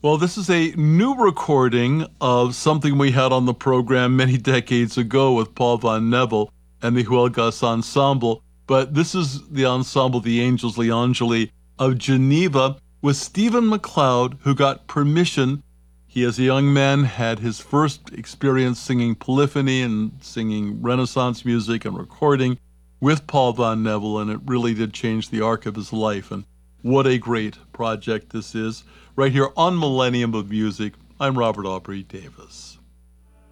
Well, this is a new recording of something we had on the program many decades ago with Paul Van Neville and the Huelgas Ensemble. But this is the ensemble, the Angels Gli Angeli of Geneva, with Stephen MacLeod, who got permission. He, as a young man, had his first experience singing polyphony and singing Renaissance music and recording with Paul Van Neville, and it really did change the arc of his life. And what a great project this is. Right here on Millennium of Music, I'm Robert Aubrey Davis.